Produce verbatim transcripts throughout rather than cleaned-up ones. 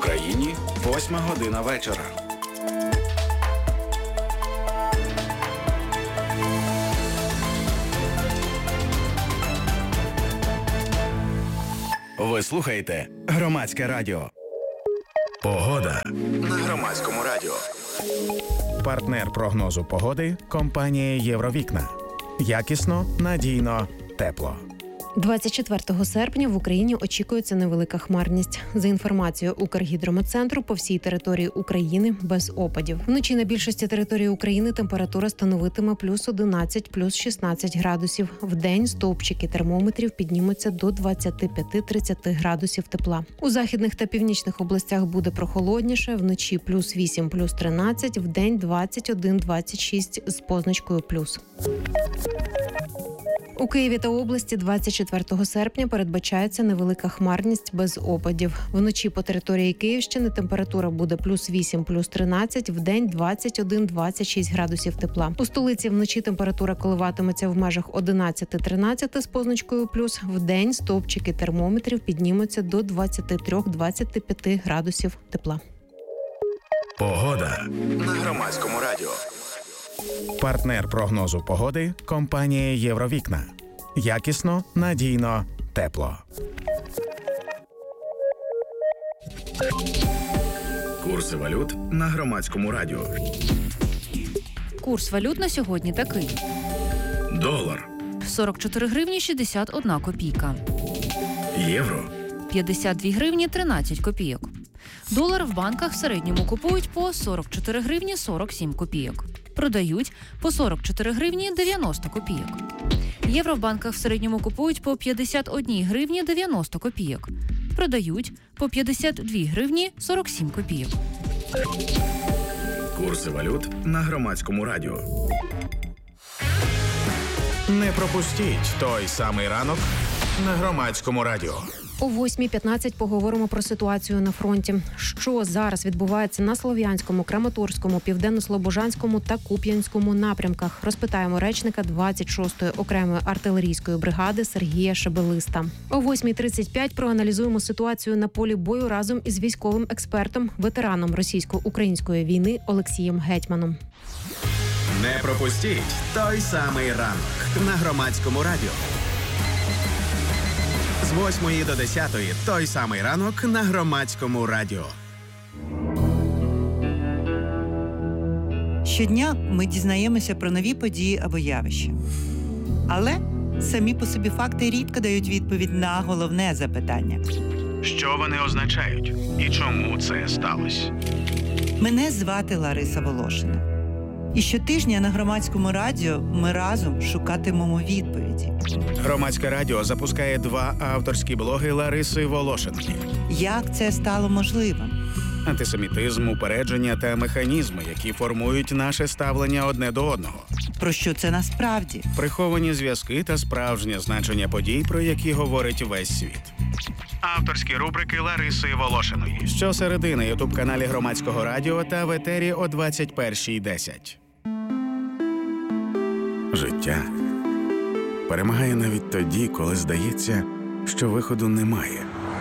Україні восьма година вечора. Ви слухаєте Громадське радіо. Погода на Громадському радіо. Партнер прогнозу погоди – компанія «Євровікна». Якісно, надійно, тепло. двадцять четвертого серпня в Україні очікується невелика хмарність. За інформацією Укргідрометцентру, по всій території України без опадів. Вночі на більшості території України температура становитиме плюс одинадцять, плюс шістнадцять градусів. Вдень стовпчики термометрів піднімуться до двадцять п'ять - тридцять градусів тепла. У західних та північних областях буде прохолодніше. Вночі плюс вісім, плюс тринадцять, вдень двадцять один - двадцять шість з позначкою плюс. У Києві та області двадцять четвертого серпня передбачається невелика хмарність без опадів. Вночі по території Київщини температура буде плюс вісім, плюс тринадцять, вдень двадцять один - двадцять шість градусів тепла. У столиці вночі температура коливатиметься в межах одинадцять - тринадцять з позначкою плюс, вдень стовпчики термометрів піднімуться до двадцять три - двадцять п'ять градусів тепла. Погода на Громадському радіо. Партнер прогнозу погоди – компанія «Євровікна». Якісно, надійно, тепло. Курси валют на Громадському радіо. Курс валют на сьогодні такий. Долар. сорок чотири гривні шістдесят одна копійка. Євро. п'ятдесят дві гривні тринадцять копійок. Долар в банках в середньому купують по сорок чотири гривні сорок сім копійок. Продають по сорок чотири гривні дев'яносто копійок. Євро в банках в середньому купують по п'ятдесят одні гривні дев'яносто копійок. Продають по п'ятдесят дві гривні сорок сім копійок. Курси валют на Громадському радіо. Не пропустіть той самий ранок на Громадському радіо. О восьмій п'ятнадцять поговоримо про ситуацію на фронті. Що зараз відбувається на Слов'янському, Краматорському, Південно-Слобожанському та Куп'янському напрямках? Розпитаємо речника двадцять шостої окремої артилерійської бригади Сергія Шебелиста. О восьмій тридцять п'ять проаналізуємо ситуацію на полі бою разом із військовим експертом, ветераном російсько-української війни Олексієм Гетьманом. Не пропустіть той самий ранок на Громадському радіо. З восьмої до десятої той самий ранок на Громадському радіо. Щодня ми дізнаємося про нові події або явища. Але самі по собі факти рідко дають відповідь на головне запитання. Що вони означають і чому це сталося? Мене звати Лариса Волошина. І щотижня на Громадському радіо ми разом шукатимемо відповіді. Громадське радіо запускає два авторські блоги Лариси Волошиної. Як це стало можливим? Антисемітизм, упередження та механізми, які формують наше ставлення одне до одного. Про що це насправді? Приховані зв'язки та справжнє значення подій, про які говорить весь світ. Авторські рубрики Лариси Волошиної. Щосереди на ютуб-каналі Громадського радіо та в етері о двадцять першій десять. Життя перемагає навіть тоді, коли здається, що виходу немає.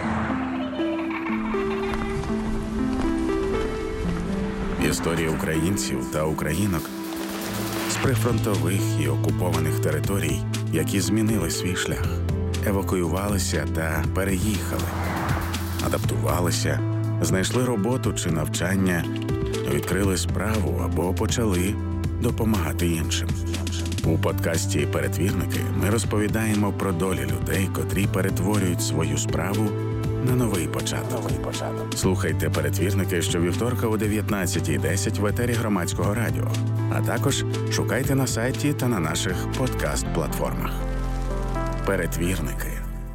Історії українців та українок з прифронтових і окупованих територій, які змінили свій шлях, евакуювалися та переїхали, адаптувалися, знайшли роботу чи навчання, відкрили справу або почали допомагати іншим. У подкасті «Перетвірники» ми розповідаємо про долі людей, котрі перетворюють свою справу на новий початок. Слухайте «Перетвірники» щовівторка о дев'ятнадцятій десять в етері Громадського радіо, а також шукайте на сайті та на наших подкаст-платформах. «Перетвірники».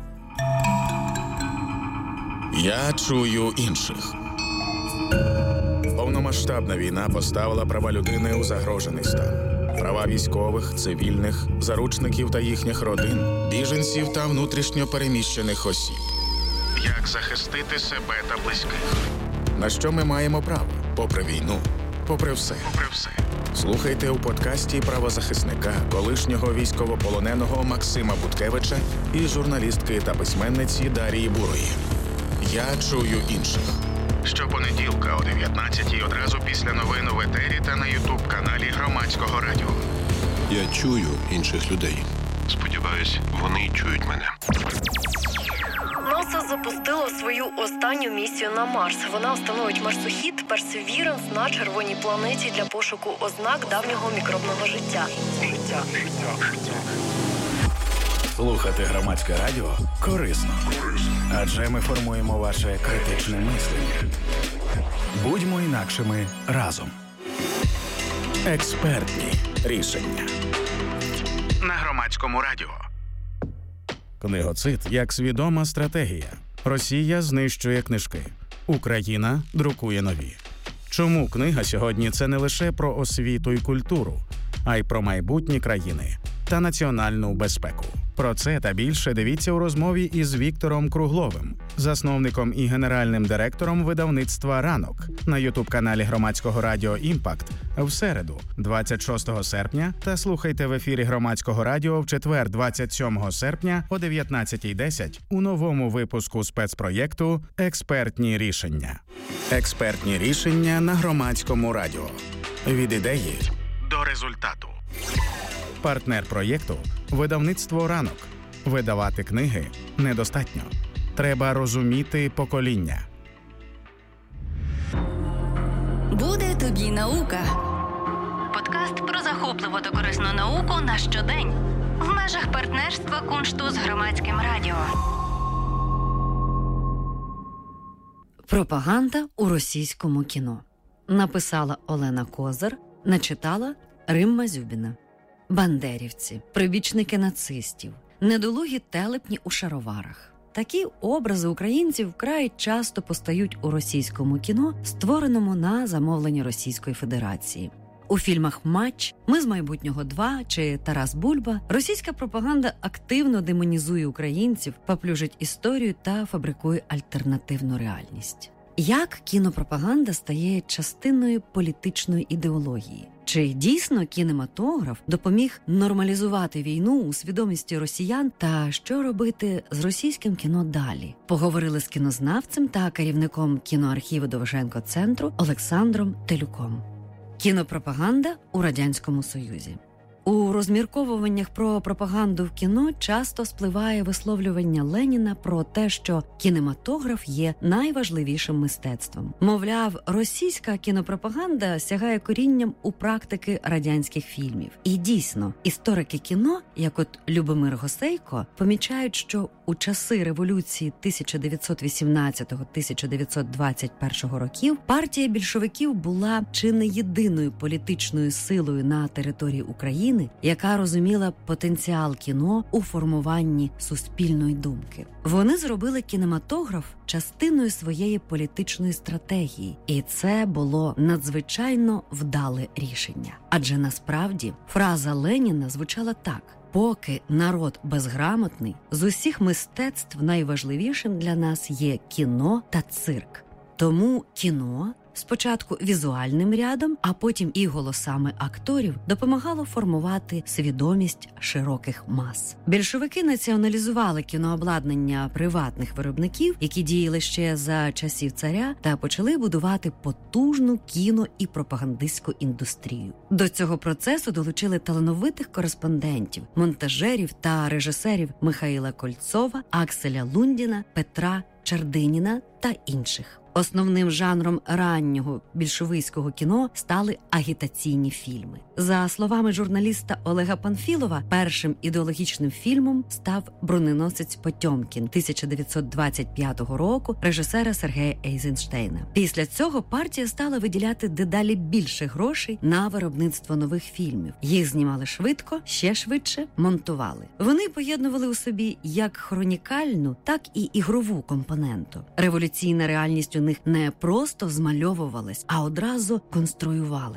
Я чую інших. Повномасштабна війна поставила права людини у загрожений стан. Права військових, цивільних, заручників та їхніх родин, біженців та внутрішньо переміщених осіб. Як захистити себе та близьких? На що ми маємо право? Попри війну, попри все. Попри все. Слухайте у подкасті правозахисника, колишнього військовополоненого Максима Буткевича і журналістки та письменниці Дарії Бурої. Я чую інших. Щопонеділка о дев'ятнадцятій одразу після новин у етері та на ютуб-каналі Громадського радіо. Я чую інших людей. Сподіваюсь, вони чують мене. НАСА запустило свою останню місію на Марс. Вона встановить марсохід Perseverance на червоній планеті для пошуку ознак давнього мікробного життя. Життя. Слухати Громадське радіо корисно. Адже ми формуємо ваше критичне мислення. Будьмо інакшими разом. Експертні рішення. На Громадському радіо. Книгоцид як свідома стратегія. Росія знищує книжки. Україна друкує нові. Чому книга сьогодні – це не лише про освіту і культуру, а й про майбутні країни та національну безпеку. Про це та більше дивіться у розмові із Віктором Кругловим, засновником і генеральним директором видавництва «Ранок» на ютуб-каналі Громадського радіо «Імпакт» в середу, двадцять шостого серпня, та слухайте в ефірі Громадського радіо в четвер, двадцять сьомого серпня о дев'ятнадцятій десять у новому випуску спецпроєкту «Експертні рішення». Експертні рішення на Громадському радіо. Від ідеї до результату. Партнер проєкту – видавництво «Ранок». Видавати книги недостатньо. Треба розуміти покоління. Буде тобі наука. Подкаст про захопливу та корисну науку на щодень. В межах партнерства Куншту з Громадським радіо. Пропаганда у російському кіно. Написала Олена Козир, начитала Римма Зюбіна. Бандерівці, прибічники нацистів, недолугі телепні у шароварах. Такі образи українців вкрай часто постають у російському кіно, створеному на замовлення Російської Федерації. У фільмах «Матч», «Ми з майбутнього два» чи «Тарас Бульба» російська пропаганда активно демонізує українців, поплюжить історію та фабрикує альтернативну реальність. Як кінопропаганда стає частиною політичної ідеології? Чи дійсно кінематограф допоміг нормалізувати війну у свідомості росіян та що робити з російським кіно далі? Поговорили з кінознавцем та керівником кіноархіву Довженко-центру Олександром Телюком. Кінопропаганда у Радянському Союзі. У розмірковуваннях про пропаганду в кіно часто спливає висловлювання Леніна про те, що кінематограф є найважливішим мистецтвом. Мовляв, російська кінопропаганда сягає корінням у практики радянських фільмів. І дійсно, історики кіно, як от Любомир Госейко, помічають, що у часи революції тисяча дев'ятсот вісімнадцятого - тисяча дев'ятсот двадцять першого років партія більшовиків була чи не єдиною політичною силою на території України, яка розуміла потенціал кіно у формуванні суспільної думки. Вони зробили кінематограф частиною своєї політичної стратегії, і це було надзвичайно вдале рішення. Адже насправді фраза Леніна звучала так: «Поки народ безграмотний, з усіх мистецтв найважливішим для нас є кіно та цирк». Тому кіно спочатку візуальним рядом, а потім і голосами акторів допомагало формувати свідомість широких мас. Більшовики націоналізували кінообладнання приватних виробників, які діяли ще за часів царя, та почали будувати потужну кіно- і пропагандистську індустрію. До цього процесу долучили талановитих кореспондентів, монтажерів та режисерів Михаїла Кольцова, Акселя Лундіна, Петра Чардиніна та інших. Основним жанром раннього більшовицького кіно стали агітаційні фільми. За словами журналіста Олега Панфілова, першим ідеологічним фільмом став «Броненосець Потьомкін» тисяча дев'ятсот двадцять п'ятого року режисера Сергея Ейзенштейна. Після цього партія стала виділяти дедалі більше грошей на виробництво нових фільмів. Їх знімали швидко, ще швидше монтували. Вони поєднували у собі як хронікальну, так і ігрову компоненту. Революційна реальність у них не просто змальовувалась, а одразу конструювалась. В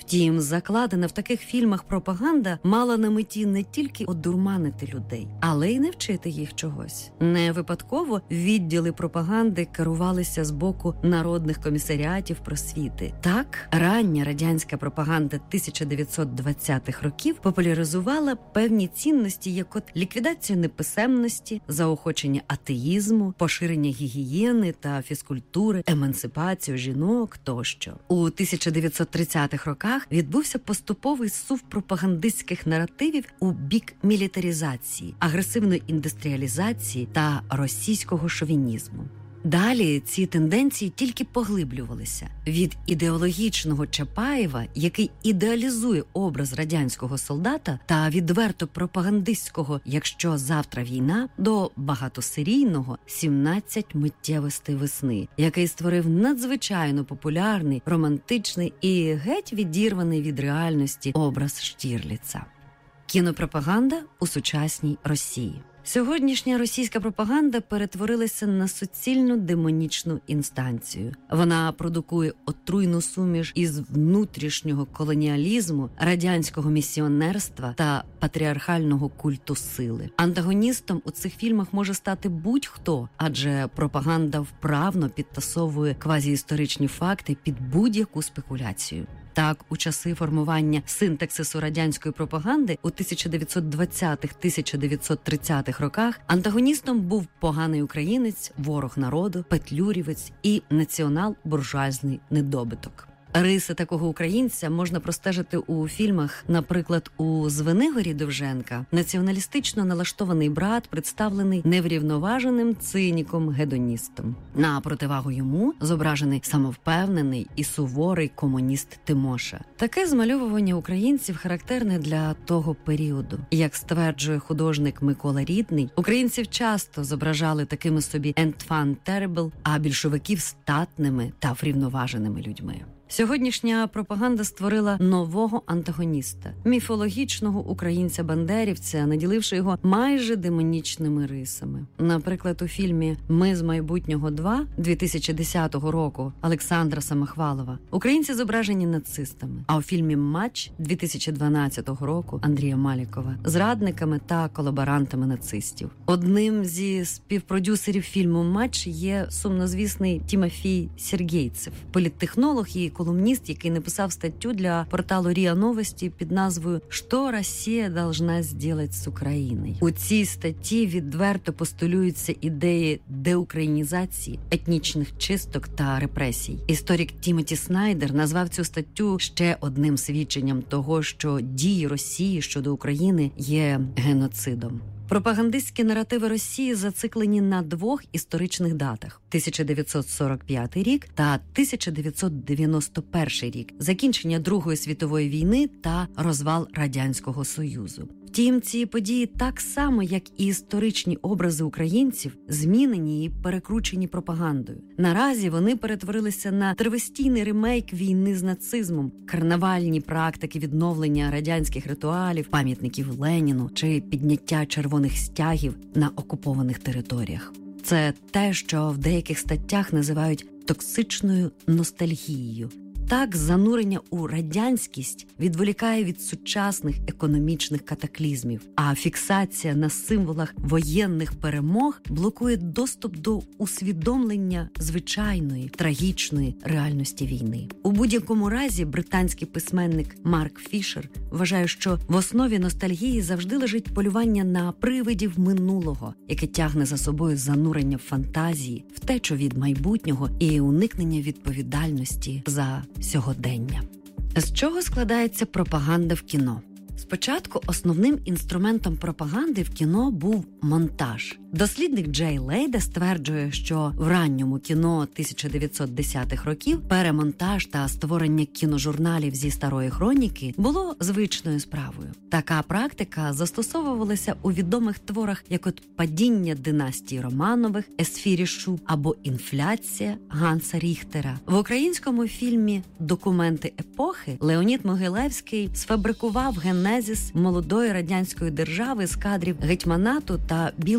Втім, закладена в таких фільмах пропаганда мала на меті не тільки одурманити людей, але й навчити їх чогось. Не випадково відділи пропаганди керувалися з боку народних комісаріатів просвіти. Так, рання радянська пропаганда тисяча дев'ятсот двадцятих років популяризувала певні цінності, як от ліквідацію неписемності, заохочення атеїзму, поширення гігієни та фізкультури, емансипацію жінок тощо. У тисяча дев'ятсот тридцятих роках відбувся поступовий сув пропагандистських наративів у бік мілітаризації, агресивної індустріалізації та російського шовінізму. Далі ці тенденції тільки поглиблювалися. Від ідеологічного Чапаєва, який ідеалізує образ радянського солдата, та відверто пропагандистського «якщо завтра війна», до багатосерійного «сімнадцять миттєвостей весни», який створив надзвичайно популярний, романтичний і геть відірваний від реальності образ Штірліца. Кінопропаганда у сучасній Росії. Сьогоднішня російська пропаганда перетворилася на суцільну демонічну інстанцію. Вона продукує отруйну суміш із внутрішнього колоніалізму, радянського місіонерства та патріархального культу сили. Антагоністом у цих фільмах може стати будь-хто, адже пропаганда вправно підтасовує квазіісторичні факти під будь-яку спекуляцію. Так, у часи формування синтаксису радянської пропаганди у тисяча дев'ятсот двадцятих - тисяча дев'ятсот тридцятих роках антагоністом був поганий українець, ворог народу, петлюрівець і націонал-буржуазний недобиток. Риси такого українця можна простежити у фільмах, наприклад, у «Звенигорі» Довженка націоналістично налаштований брат представлений неврівноваженим циніком-гедоністом. На противагу йому зображений самовпевнений і суворий комуніст Тимоша. Таке змальовування українців характерне для того періоду. Як стверджує художник Микола Рідний, українців часто зображали такими собі «enfant terrible», а більшовиків статними та врівноваженими людьми. Сьогоднішня пропаганда створила нового антагоніста – міфологічного українця-бандерівця, наділивши його майже демонічними рисами. Наприклад, у фільмі «Ми з майбутнього два» дві тисячі десятого року Олександра Самохвалова українці зображені нацистами, а у фільмі «Матч» дві тисячі дванадцятого року Андрія Малікова – зрадниками та колаборантами нацистів. Одним зі співпродюсерів фільму «Матч» є сумнозвісний Тімофій Сергійцев, політтехнолог і колумніст, який написав статтю для порталу РІА Новості під назвою «Що Росія должна сделать з Україною?». У цій статті відверто постулюються ідеї деукраїнізації, етнічних чисток та репресій. Історик Тімоті Снайдер назвав цю статтю ще одним свідченням того, що дії Росії щодо України є геноцидом. Пропагандистські наративи Росії зациклені на двох історичних датах – тисяча дев'ятсот сорок п'ятий рік та тисяча дев'ятсот дев'яносто перший рік – закінчення Другої світової війни та розвал Радянського Союзу. Втім, ці події так само, як і історичні образи українців, змінені і перекручені пропагандою. Наразі вони перетворилися на тривестійний ремейк війни з нацизмом, карнавальні практики відновлення радянських ритуалів, пам'ятників Леніну чи підняття червоних стягів на окупованих територіях. Це те, що в деяких статтях називають токсичною ностальгією. Так, занурення у радянськість відволікає від сучасних економічних катаклізмів, а фіксація на символах воєнних перемог блокує доступ до усвідомлення звичайної, трагічної реальності війни. У будь-якому разі британський письменник Марк Фішер вважає, що в основі ностальгії завжди лежить полювання на привидів минулого, яке тягне за собою занурення в фантазії, втечу від майбутнього і уникнення відповідальності за сьогодення. З чого складається пропаганда в кіно? Спочатку основним інструментом пропаганди в кіно був монтаж. Дослідник Джей Лейда стверджує, що в ранньому кіно тисяча дев'ятсот десятих років перемонтаж та створення кіножурналів зі старої хроніки було звичною справою. Така практика застосовувалася у відомих творах, як от «Падіння династії Романових» Есфірі Шуб або «Інфляція» Ганса Ріхтера. В українському фільмі «Документи епохи» Леонід Могилевський сфабрикував генезис молодої радянської держави з кадрів гетьманату та Білої армії.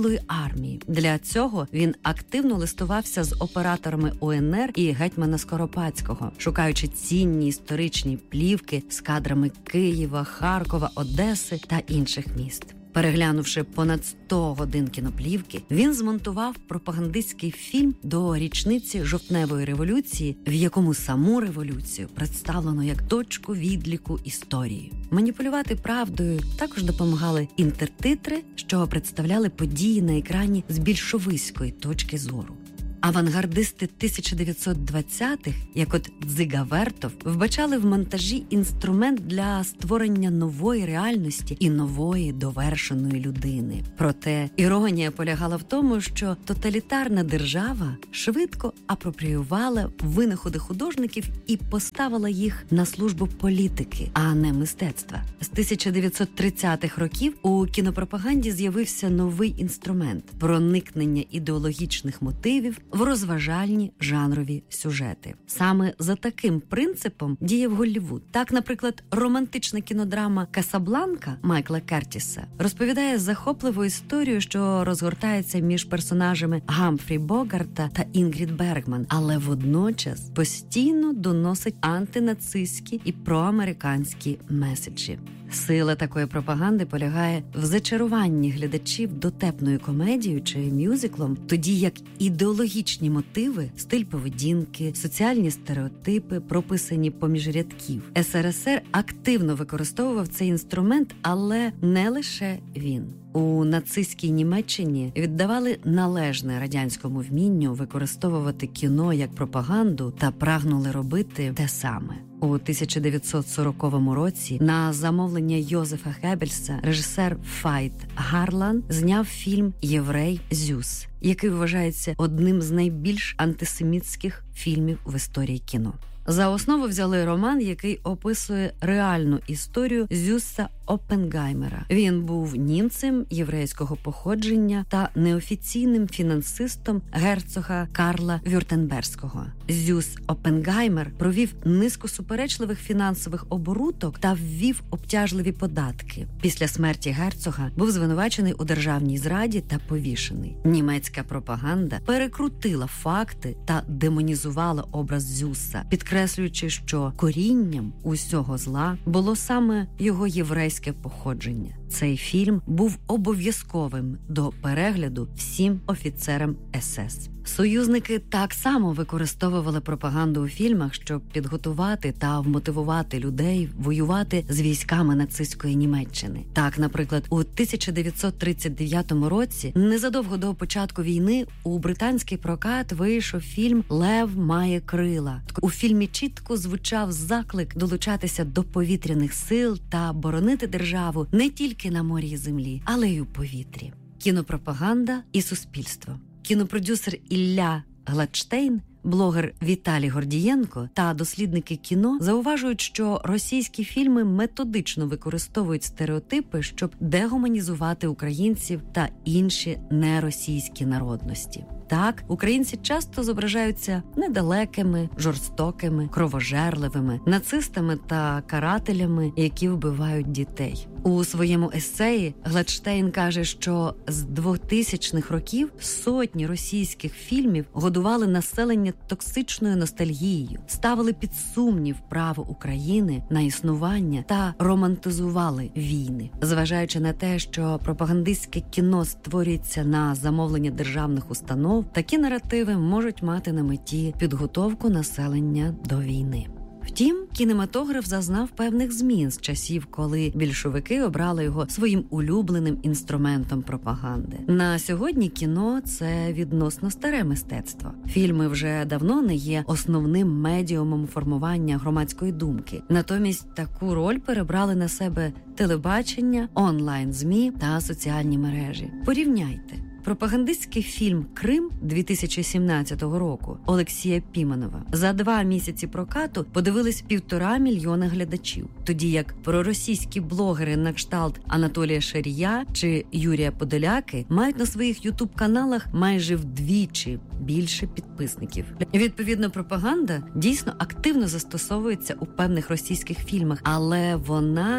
армії. Для цього він активно листувався з операторами У Ен Ер і гетьмана Скоропадського, шукаючи цінні історичні плівки з кадрами Києва, Харкова, Одеси та інших міст. Переглянувши понад сто годин кіноплівки, він змонтував пропагандистський фільм до річниці жовтневої революції, в якому саму революцію представлено як точку відліку історії. Маніпулювати правдою також допомагали інтертитри, що представляли події на екрані з більшовицької точки зору. Авангардисти тисяча дев'ятсот двадцятих, як от Дзига Вертов, вбачали в монтажі інструмент для створення нової реальності і нової довершеної людини. Проте іронія полягала в тому, що тоталітарна держава швидко апропріювала винаходи художників і поставила їх на службу політики, а не мистецтва. З тисяча дев'ятсот тридцятих років у кінопропаганді з'явився новий інструмент – проникнення ідеологічних мотивів в розважальні жанрові сюжети. Саме за таким принципом діяв Голлівуд. Так, наприклад, романтична кінодрама «Касабланка» Майкла Кертіса розповідає захопливу історію, що розгортається між персонажами Гамфрі Богарта та Інгрід Бергман, але водночас постійно доносить антинацистські і проамериканські меседжі. Сила такої пропаганди полягає в зачаруванні глядачів дотепною комедією чи мюзиклом, тоді як ідеологічні мотиви, стиль поведінки, соціальні стереотипи, прописані поміж рядків. Ес Ер Ес Ер активно використовував цей інструмент, але не лише він. У нацистській Німеччині віддавали належне радянському вмінню використовувати кіно як пропаганду та прагнули робити те саме. У тисяча дев'ятсот сороковому році на замовлення Йозефа Геббельса режисер Файт Гарлан зняв фільм «Єврей Зюс», який вважається одним з найбільш антисемітських фільмів в історії кіно. За основу взяли роман, який описує реальну історію Зюса Оппенгаймера. Він був німцем єврейського походження та неофіційним фінансистом герцога Карла Вюртемберзького. Зюс Оппенгаймер провів низку суперечливих фінансових оборудок та ввів обтяжливі податки. Після смерті герцога був звинувачений у державній зраді та повішений. Німецька пропаганда перекрутила факти та демонізувала образ Зюса, підкреслюючи, що корінням усього зла було саме його єврейське походження. Цей фільм був обов'язковим до перегляду всім офіцерам ес ес. Союзники так само використовували пропаганду у фільмах, щоб підготувати та вмотивувати людей воювати з військами нацистської Німеччини. Так, наприклад, у тисяча дев'ятсот тридцять дев'ятому році, незадовго до початку війни, у британський прокат вийшов фільм «Лев має крила». У фільмі чітко звучав заклик долучатися до повітряних сил та боронити державу не тільки на морі і землі, але й у повітрі. Кінопропаганда і суспільство. Кінопродюсер Ілля Гладштейн, блогер Віталій Гордієнко та дослідники кіно зауважують, що російські фільми методично використовують стереотипи, щоб дегуманізувати українців та інші неросійські народності. Так, українці часто зображаються недалекими, жорстокими, кровожерливими, нацистами та карателями, які вбивають дітей. У своєму есеї Гладштейн каже, що з двохтисячних років сотні російських фільмів годували населення токсичною ностальгією, ставили під сумнів право України на існування та романтизували війни. Зважаючи на те, що пропагандистське кіно створюється на замовлення державних установ, такі наративи можуть мати на меті підготовку населення до війни. Втім, кінематограф зазнав певних змін з часів, коли більшовики обрали його своїм улюбленим інструментом пропаганди. На сьогодні кіно – це відносно старе мистецтво. Фільми вже давно не є основним медіумом формування громадської думки. Натомість таку роль перебрали на себе телебачення, онлайн-змі та соціальні мережі. Порівняйте. Пропагандистський фільм «Крим» дві тисячі сімнадцятого року Олексія Піманова за два місяці прокату подивились півтора мільйона глядачів, тоді як проросійські блогери на кшталт Анатолія Шарія чи Юрія Подоляки мають на своїх ютуб-каналах майже вдвічі більше підписників. Відповідно, пропаганда дійсно активно застосовується у певних російських фільмах, але вона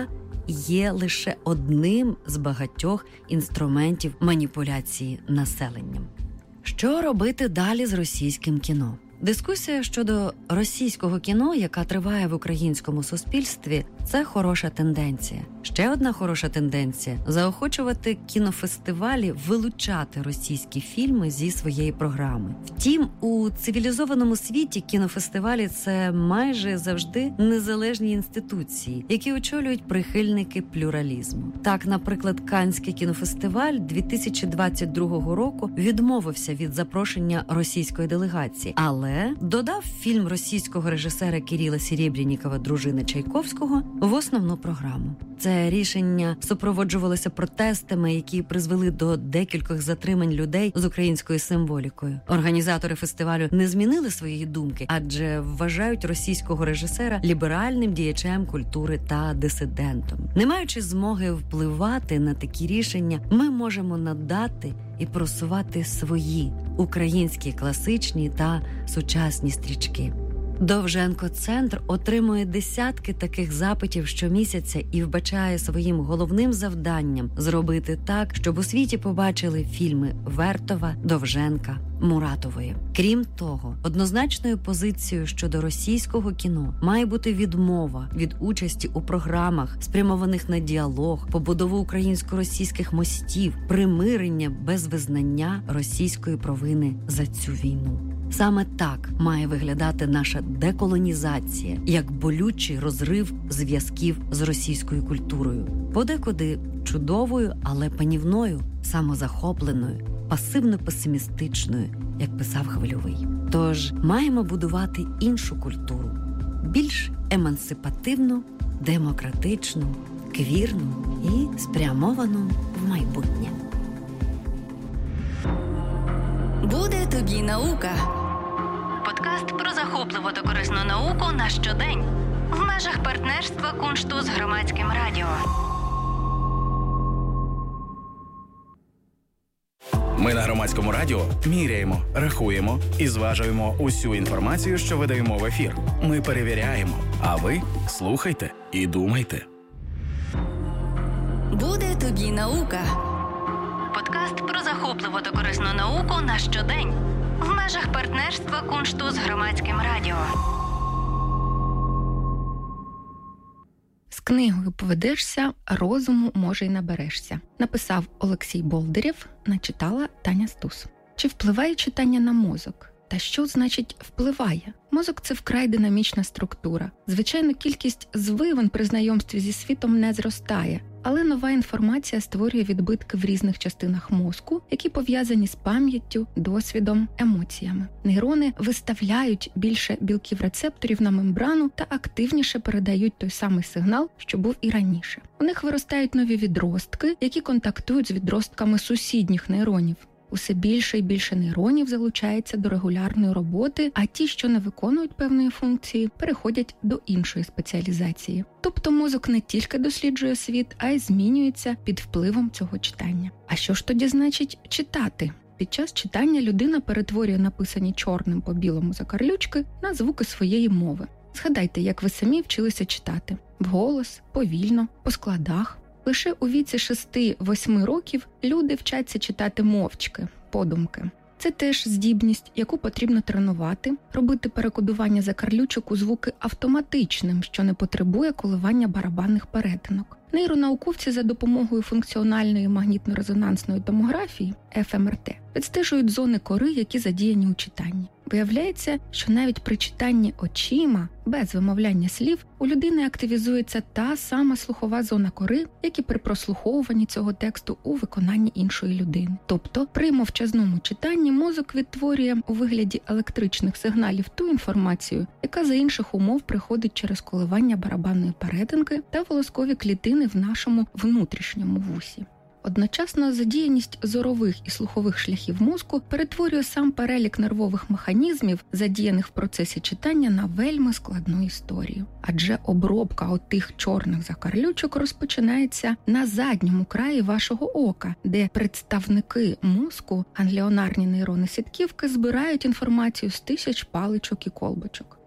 є лише одним з багатьох інструментів маніпуляції населенням. Що робити далі з російським кіно? Дискусія щодо російського кіно, яка триває в українському суспільстві, це хороша тенденція. Ще одна хороша тенденція – заохочувати кінофестивалі вилучати російські фільми зі своєї програми. Втім, у цивілізованому світі кінофестивалі – це майже завжди незалежні інституції, які очолюють прихильники плюралізму. Так, наприклад, Каннський кінофестиваль дві тисячі двадцять другого року відмовився від запрошення російської делегації, але Але додав фільм російського режисера Кирила Серебрянікова «Дружина Чайковського» в основну програму. Це рішення супроводжувалося протестами, які призвели до декількох затримань людей з українською символікою. Організатори фестивалю не змінили своєї думки, адже вважають російського режисера ліберальним діячем культури та дисидентом. Не маючи змоги впливати на такі рішення, ми можемо надати і просувати свої українські класичні та сучасні стрічки. Довженко-центр отримує десятки таких запитів щомісяця і вбачає своїм головним завданням зробити так, щоб у світі побачили фільми Вертова, Довженка, Муратової. Крім того, однозначною позицією щодо російського кіно має бути відмова від участі у програмах, спрямованих на діалог, побудову українсько-російських мостів, примирення без визнання російської провини за цю війну. Саме так має виглядати наша деколонізація, як болючий розрив зв'язків з російською культурою. Подекуди чудовою, але панівною, самозахопленою, пасивно-песимістичною, як писав Хвильовий. Тож маємо будувати іншу культуру, більш емансипативну, демократичну, квірну і спрямовану в майбутнє. Буде тобі наука. Подкаст про захопливу та корисну науку на щодень в межах партнерства Куншту з Громадським радіо. Ми на Громадському радіо міряємо, рахуємо і зважуємо усю інформацію, що видаємо в ефір. Ми перевіряємо, а ви слухайте і думайте. Буде тобі наука. Подкаст про захопливу та корисну науку на щодень в межах партнерства Куншту з Громадським радіо. З книгою «Поведешся, розуму, може, й наберешся», написав Олексій Болдирєв, начитала Таня Стус. Чи впливає читання на мозок? Та що значить «впливає»? Мозок – це вкрай динамічна структура. Звичайно, кількість звивин при знайомстві зі світом не зростає, але нова інформація створює відбитки в різних частинах мозку, які пов'язані з пам'яттю, досвідом, емоціями. Нейрони виставляють більше білків рецепторів на мембрану та активніше передають той самий сигнал, що був і раніше. У них виростають нові відростки, які контактують з відростками сусідніх нейронів. Усе більше і більше нейронів залучається до регулярної роботи, а ті, що не виконують певної функції, переходять до іншої спеціалізації. Тобто мозок не тільки досліджує світ, а й змінюється під впливом цього читання. А що ж тоді значить читати? Під час читання людина перетворює написані чорним по білому закарлючки на звуки своєї мови. Згадайте, як ви самі вчилися читати. Вголос, повільно, по складах. Лише у віці шести-восьми років люди вчаться читати мовчки, подумки. Це теж здібність, яку потрібно тренувати, робити перекодування закарлючок у звуки автоматичним, що не потребує коливання барабанних перетинок. Нейронауковці за допомогою функціональної магнітно-резонансної томографії еф ем ер те відстежують зони кори, які задіяні у читанні. Виявляється, що навіть при читанні очима, без вимовляння слів, у людини активізується та сама слухова зона кори, як і при прослуховуванні цього тексту у виконанні іншої людини. Тобто, при мовчазному читанні мозок відтворює у вигляді електричних сигналів ту інформацію, яка за інших умов приходить через коливання барабанної перетинки та волоскові клітини в нашому внутрішньому вусі. Одночасно задіяність зорових і слухових шляхів мозку перетворює сам перелік нервових механізмів, задіяних в процесі читання, на вельми складну історію. Адже обробка отих чорних закарлючок розпочинається на задньому краї вашого ока, де представники мозку, гангліонарні нейрони сітківки, збирають інформацію з тисяч паличок і колбочок.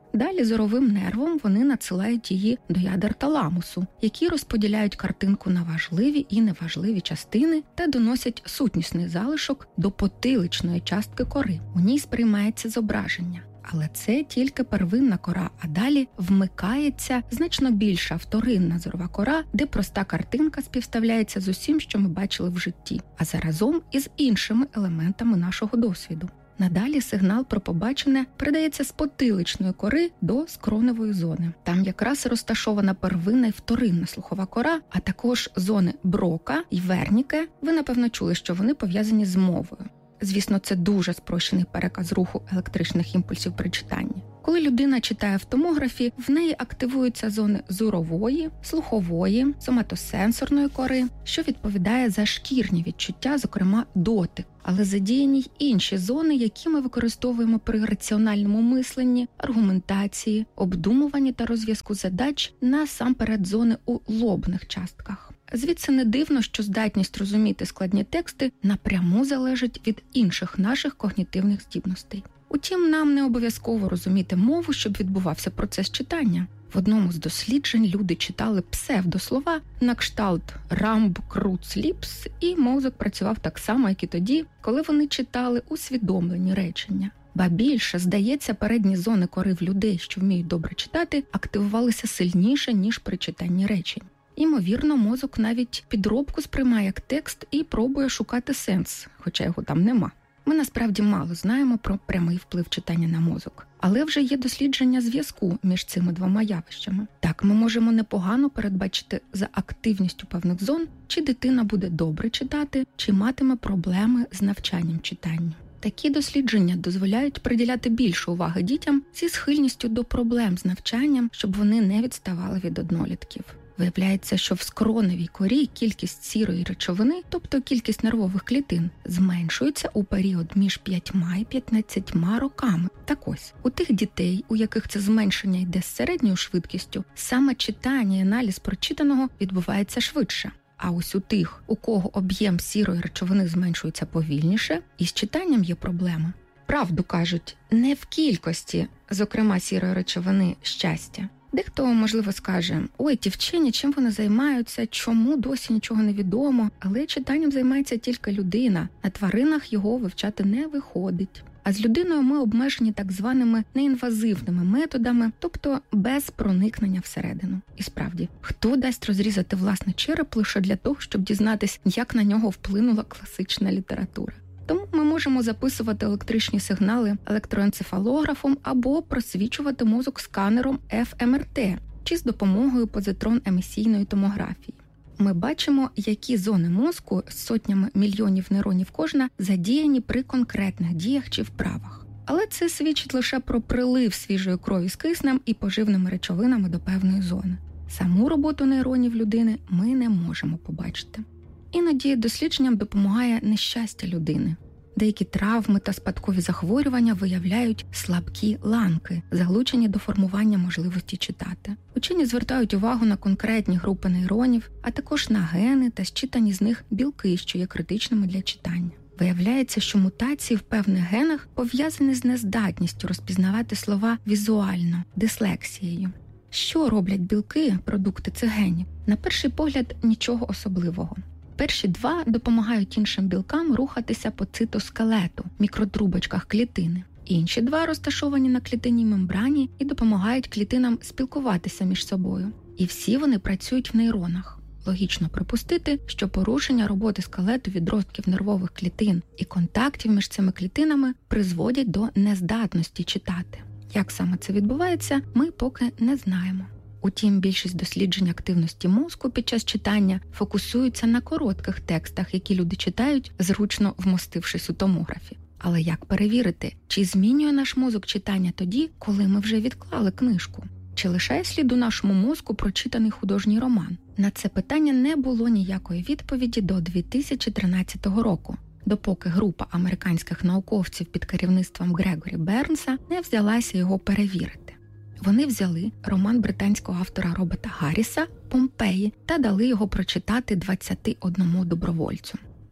Далі зоровим нервом вони надсилають її до ядер таламусу, які розподіляють картинку на важливі і неважливі частини та доносять сутнісний залишок до потиличної частки кори. У ній сприймається зображення. Але це тільки первинна кора, а далі вмикається значно більша вторинна зорова кора, де проста картинка співставляється з усім, що ми бачили в житті, а заразом із іншими елементами нашого досвіду. Надалі сигнал про побачене передається з потиличної кори до скроневої зони. Там якраз розташована первинна і вторинна слухова кора, а також зони Брока і Верніке. Ви, напевно, чули, що вони пов'язані з мовою. Звісно, це дуже спрощений переказ руху електричних імпульсів при читанні. Коли людина читає в томографі, в неї активуються зони зорової, слухової, соматосенсорної кори, що відповідає за шкірні відчуття, зокрема дотик. Але задіяні й інші зони, які ми використовуємо при раціональному мисленні, аргументації, обдумуванні та розв'язку задач, насамперед зони у лобних частках. Звідси не дивно, що здатність розуміти складні тексти напряму залежить від інших наших когнітивних здібностей. Утім, нам не обов'язково розуміти мову, щоб відбувався процес читання. В одному з досліджень люди читали псевдослова на кшталт «рамб круц ліпс», і мозок працював так само, як і тоді, коли вони читали усвідомлені речення. Ба більше, здається, передні зони кори в людей, що вміють добре читати, активувалися сильніше, ніж при читанні речень. Імовірно, мозок навіть підробку сприймає як текст і пробує шукати сенс, хоча його там нема. Ми насправді мало знаємо про прямий вплив читання на мозок. Але вже є дослідження зв'язку між цими двома явищами. Так, ми можемо непогано передбачити за активністю певних зон, чи дитина буде добре читати, чи матиме проблеми з навчанням читання. Такі дослідження дозволяють приділяти більше уваги дітям зі схильністю до проблем з навчанням, щоб вони не відставали від однолітків. Виявляється, що в скроневій корі кількість сірої речовини, тобто кількість нервових клітин, зменшується у період між п'ятьма і п'ятнадцятьма роками. Так ось, у тих дітей, у яких це зменшення йде з середньою швидкістю, саме читання і аналіз прочитаного відбувається швидше. А ось у тих, у кого об'єм сірої речовини зменшується повільніше, із читанням є проблеми. Правду кажуть, не в кількості, зокрема сірої речовини, щастя. Дехто, можливо, скаже, ой, ті вчені, чим вони займаються, чому досі нічого не відомо, але читанням займається тільки людина, на тваринах його вивчати не виходить. А з людиною ми обмежені так званими неінвазивними методами, тобто без проникнення всередину. І справді, хто дасть розрізати власний череп лише для того, щоб дізнатись, як на нього вплинула класична література? Тому ми можемо записувати електричні сигнали електроенцефалографом або просвічувати мозок сканером еф ем ер те чи з допомогою позитрон-емісійної томографії. Ми бачимо, які зони мозку з сотнями мільйонів нейронів кожна задіяні при конкретних діях чи вправах. Але це свідчить лише про прилив свіжої крові з киснем і поживними речовинами до певної зони. Саму роботу нейронів людини ми не можемо побачити. Іноді дослідженням допомагає нещастя людини. Деякі травми та спадкові захворювання виявляють слабкі ланки, залучені до формування можливості читати. Учені звертають увагу на конкретні групи нейронів, а також на гени та зчитані з них білки, що є критичними для читання. Виявляється, що мутації в певних генах пов'язані з нездатністю розпізнавати слова візуально, дислексією. Що роблять білки, продукти цих генів? На перший погляд, нічого особливого. Перші два допомагають іншим білкам рухатися по цитоскелету, мікротрубочках клітини. Інші два розташовані на клітинній мембрані і допомагають клітинам спілкуватися між собою. І всі вони працюють в нейронах. Логічно припустити, що порушення роботи скелету відростків нервових клітин і контактів між цими клітинами призводять до нездатності читати. Як саме це відбувається, ми поки не знаємо. Утім, більшість досліджень активності мозку під час читання фокусуються на коротких текстах, які люди читають, зручно вмостившись у томографі. Але як перевірити, чи змінює наш мозок читання тоді, коли ми вже відклали книжку? Чи лишає слід у нашому мозку прочитаний художній роман? На це питання не було ніякої відповіді до дві тисячі тринадцятого року, допоки група американських науковців під керівництвом Грегорі Бернса не взялася його перевірити. Вони взяли роман британського автора Роберта Гарріса «Помпеї» та дали його прочитати двадцяти одному добровольцю.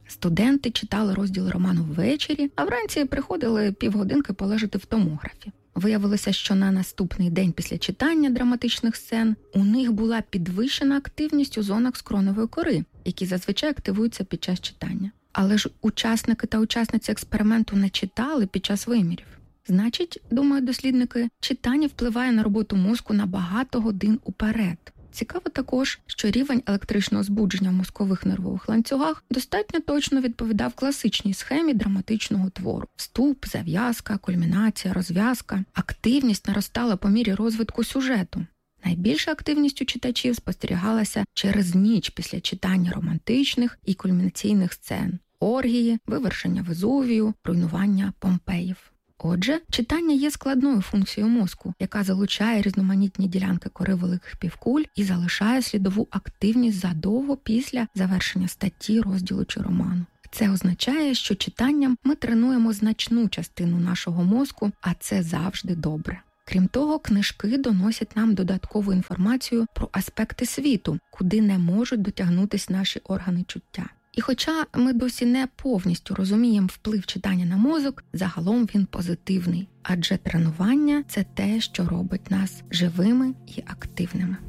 Студенти читали розділ роману ввечері, а вранці приходили півгодинки полежати в томографі. Виявилося, що на наступний день після читання драматичних сцен у них була підвищена активність у зонах скронової кори, які зазвичай активуються під час читання. Але ж учасники та учасниці експерименту не читали під час вимірів. Значить, думають дослідники, читання впливає на роботу мозку на багато годин уперед. Цікаво також, що рівень електричного збудження в мозкових нервових ланцюгах достатньо точно відповідав класичній схемі драматичного твору. Вступ, зав'язка, кульмінація, розв'язка. Активність наростала по мірі розвитку сюжету. Найбільша активність у читачів спостерігалася через ніч після читання романтичних і кульмінаційних сцен. Оргії, вивершення Везувію, руйнування Помпеїв. Отже, читання є складною функцією мозку, яка залучає різноманітні ділянки кори великих півкуль і залишає слідову активність задовго після завершення статті, розділу чи роману. Це означає, що читанням ми тренуємо значну частину нашого мозку, а це завжди добре. Крім того, книжки доносять нам додаткову інформацію про аспекти світу, куди не можуть дотягнутися наші органи чуття. І хоча ми досі не повністю розуміємо вплив читання на мозок, загалом він позитивний, адже тренування – це те, що робить нас живими і активними.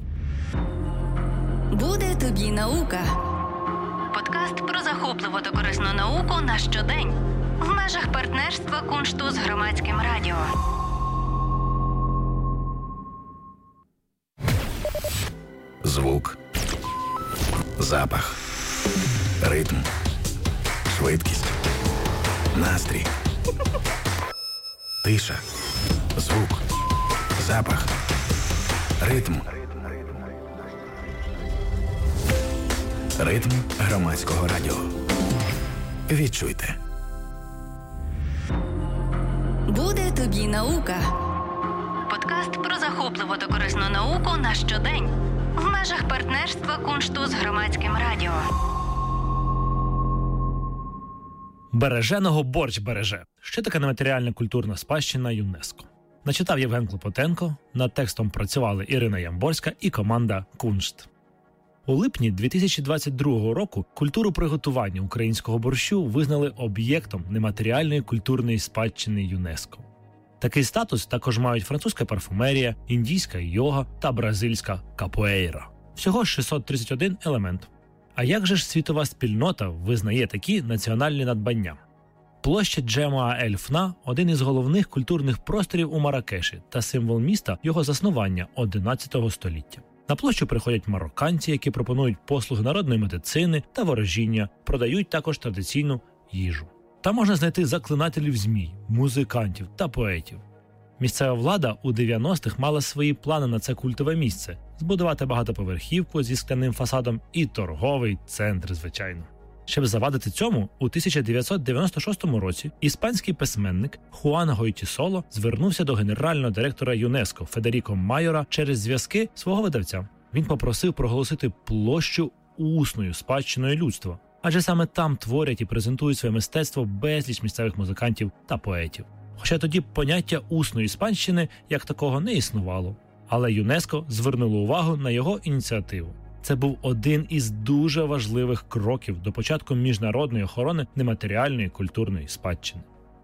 Буде тобі наука. Подкаст про захопливу та корисну науку на щодень. В межах партнерства Куншту з Громадським радіо. Звук. Запах. Ритм. Швидкість. Настрій. Тиша. Звук. Запах. Ритм. Ритм Громадського радіо. Відчуйте. Буде тобі наука. Подкаст про захопливу та корисну науку на щодень. В межах партнерства Куншту з Громадським радіо. Береженого борщ береже. Що таке нематеріальна культурна спадщина ЮНЕСКО? Начитав Євген Клопотенко, над текстом працювали Ірина Ямборська і команда Куншт. У липні дві тисячі двадцять другого року культуру приготування українського борщу визнали об'єктом нематеріальної культурної спадщини ЮНЕСКО. Такий статус також мають французька парфумерія, індійська йога та бразильська капоейра. Всього шістсот тридцять один елемент. А як же ж світова спільнота визнає такі національні надбання? Площа Джемуа Ель-Фна – один із головних культурних просторів у Марракеші та символ міста його заснування одинадцятого століття. На площу приходять марокканці, які пропонують послуги народної медицини та ворожіння, продають також традиційну їжу. Там можна знайти заклинателів змій, музикантів та поетів. Місцева влада у дев'яностих мала свої плани на це культове місце – збудувати багатоповерхівку зі скляним фасадом і торговий центр, звичайно. Щоб завадити цьому, у тисяча дев'ятсот дев'яносто шостому році іспанський письменник Хуан Гойтісоло звернувся до генерального директора ЮНЕСКО Федеріко Майора через зв'язки свого видавця. Він попросив проголосити площу усною спадщиною людства, адже саме там творять і презентують своє мистецтво безліч місцевих музикантів та поетів. Хоча тоді поняття усної спадщини як такого не існувало. Але ЮНЕСКО звернуло увагу на його ініціативу. Це був один із дуже важливих кроків до початку міжнародної охорони нематеріальної культурної спадщини.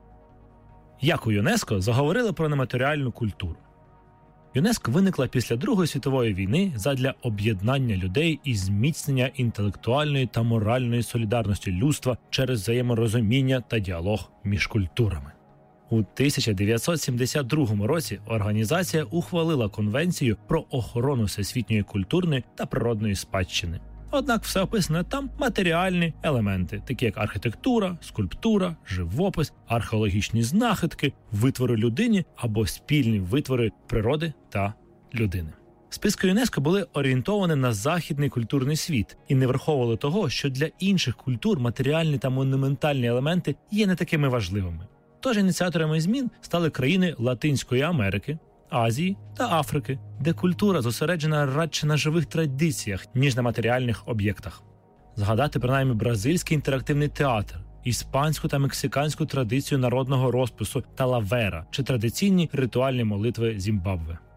Як у ЮНЕСКО заговорили про нематеріальну культуру? ЮНЕСКО виникла після Другої світової війни задля об'єднання людей і зміцнення інтелектуальної та моральної солідарності людства через взаєморозуміння та діалог між культурами. У тисяча дев'ятсот сімдесят другому році організація ухвалила Конвенцію про охорону всесвітньої культурної та природної спадщини. Однак все описане там матеріальні елементи, такі як архітектура, скульптура, живопис, археологічні знахідки, витвори людини або спільні витвори природи та людини. Списки ЮНЕСКО були орієнтовані на західний культурний світ і не враховували того, що для інших культур матеріальні та монументальні елементи є не такими важливими. Тож ініціаторами змін стали країни Латинської Америки, Азії та Африки, де культура зосереджена радше на живих традиціях, ніж на матеріальних об'єктах. Згадати принаймні бразильський інтерактивний театр, іспанську та мексиканську традицію народного розпису та лавера чи традиційні ритуальні молитви Зімбабве.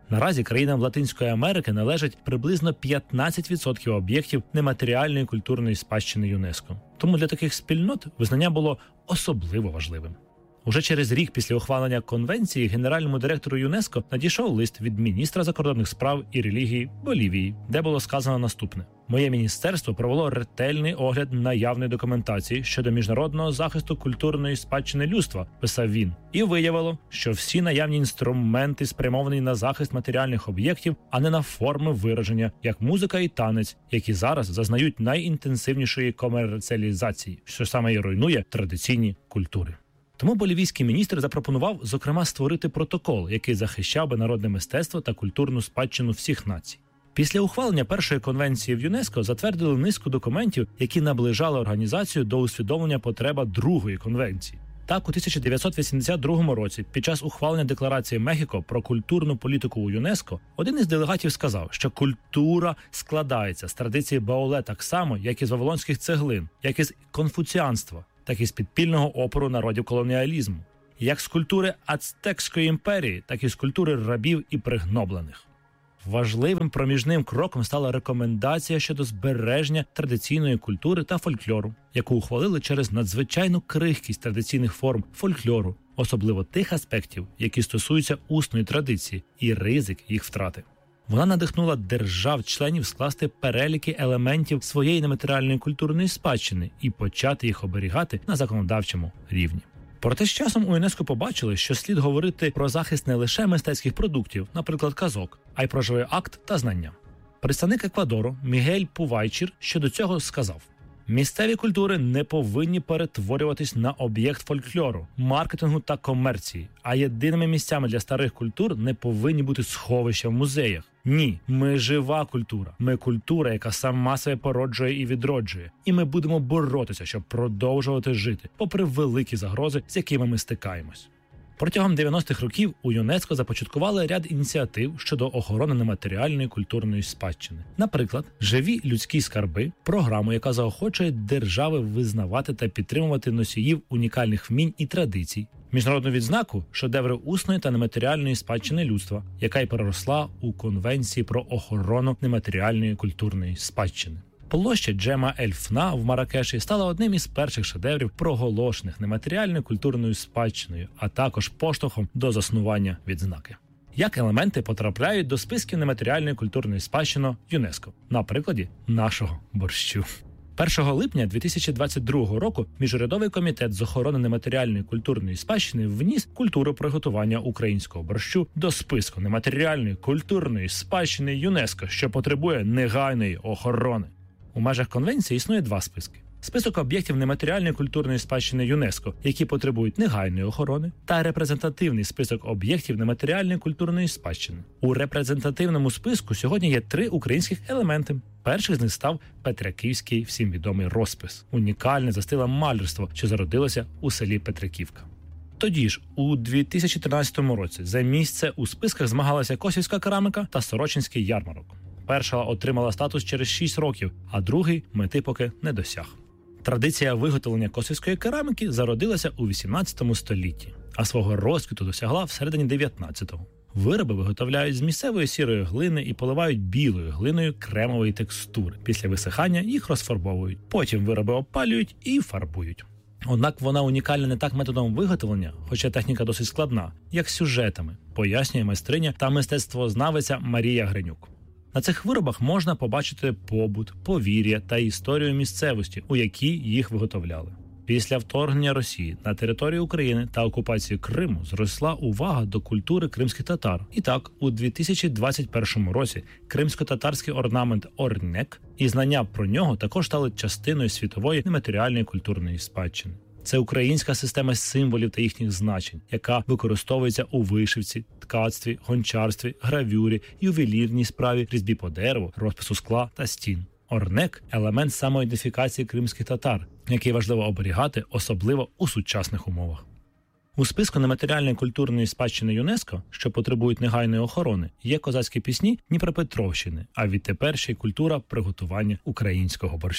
Наразі країнам Латинської Америки належать приблизно п'ятнадцять відсотків об'єктів нематеріальної культурної спадщини ЮНЕСКО. Тому для таких спільнот визнання було особливо важливим. Уже через рік після ухвалення конвенції генеральному директору ЮНЕСКО надійшов лист від міністра закордонних справ і релігії Болівії, де було сказано наступне: «Моє міністерство провело ретельний огляд наявної документації щодо міжнародного захисту культурної спадщини людства», – писав він, і виявило, що всі наявні інструменти спрямовані на захист матеріальних об'єктів, а не на форми вираження, як музика і танець, які зараз зазнають найінтенсивнішої комерціалізації, що саме і руйнує традиційні культури. Тому болівійський міністр запропонував, зокрема, створити протокол, який захищав би народне мистецтво та культурну спадщину всіх націй. Після ухвалення першої конвенції в ЮНЕСКО затвердили низку документів, які наближали організацію до усвідомлення потреби другої конвенції. Так, у тисяча дев'ятсот вісімдесят другому році, під час ухвалення декларації Мехіко про культурну політику у ЮНЕСКО, один із делегатів сказав, що культура складається з традиції Баоле так само, як і з вавилонських цеглин, як і з конфуціанства, так і з підпільного опору народів колоніалізму, як з культури Ацтекської імперії, так і з культури рабів і пригноблених. Важливим проміжним кроком стала рекомендація щодо збереження традиційної культури та фольклору, яку ухвалили через надзвичайну крихкість традиційних форм фольклору, особливо тих аспектів, які стосуються усної традиції, і ризик їх втрати. Вона надихнула держав-членів скласти переліки елементів своєї нематеріальної культурної спадщини і почати їх оберігати на законодавчому рівні. Проте з часом у ЮНЕСКО побачили, що слід говорити про захист не лише мистецьких продуктів, наприклад, казок, а й про живий акт та знання. Представник Еквадору Мігель Пувайчір щодо цього сказав: «Місцеві культури не повинні перетворюватись на об'єкт фольклору, маркетингу та комерції, а єдиними місцями для старих культур не повинні бути сховища в музеях. Ні, ми жива культура. Ми культура, яка сама себе породжує і відроджує. І ми будемо боротися, щоб продовжувати жити, попри великі загрози, з якими ми стикаємось». Протягом дев'яностих років у ЮНЕСКО започаткували ряд ініціатив щодо охорони нематеріальної культурної спадщини. Наприклад, «Живі людські скарби» – програму, яка заохочує держави визнавати та підтримувати носіїв унікальних вмінь і традицій. Міжнародну відзнаку «Шедеври усної та нематеріальної спадщини людства», яка й переросла у Конвенції про охорону нематеріальної культурної спадщини. Площа Джема Ель-Фна в Маракеші стала одним із перших шедеврів, проголошених нематеріальною культурною спадщиною, а також поштовхом до заснування відзнаки. Як елементи потрапляють до списків нематеріальної культурної спадщини ЮНЕСКО? На прикладі нашого борщу. першого липня дві тисячі двадцять другого року Міжурядовий комітет з охорони нематеріальної культурної спадщини вніс культуру приготування українського борщу до списку нематеріальної культурної спадщини ЮНЕСКО, що потребує негайної охорони. У межах конвенції існує два списки. Список об'єктів нематеріальної культурної спадщини ЮНЕСКО, які потребують негайної охорони, та репрезентативний список об'єктів нематеріальної культурної спадщини. У репрезентативному списку сьогодні є три українських елементи. Перший з них став Петряківський всім відомий розпис – унікальне застиле малярство, що зародилося у селі Петряківка. Тоді ж, у дві тисячі тринадцятому році за місце у списках змагалася косівська кераміка та сорочинський ярмарок. Перша отримала статус через шість років, а другий мети поки не досяг. Традиція виготовлення косівської кераміки зародилася у вісімнадцятому столітті, а свого розквіту досягла всередині дев'ятнадцятого. Вироби виготовляють з місцевої сірої глини і поливають білою глиною кремової текстури. Після висихання їх розфарбовують. Потім вироби опалюють і фарбують. Однак вона унікальна не так методом виготовлення, хоча техніка досить складна, як сюжетами, пояснює майстриня та мистецтвознавиця Марія Гринюк. На цих виробах можна побачити побут, повір'я та історію місцевості, у якій їх виготовляли. Після вторгнення Росії на територію України та окупації Криму зросла увага до культури кримських татар. І так, у дві тисячі двадцять першому році кримсько-татарський орнамент орнек і знання про нього також стали частиною світової нематеріальної культурної спадщини. Це українська система символів та їхніх значень, яка використовується у вишивці, ткацтві, гончарстві, гравюрі, ювелірній справі, різьбі по дереву, розпису скла та стін. Орнек – елемент самоідентифікації кримських татар, який важливо оберігати, особливо у сучасних умовах. У списку нематеріальної культурної спадщини ЮНЕСКО, що потребують негайної охорони, є козацькі пісні Дніпропетровщини, а відтепер ще й культура приготування українського борщу.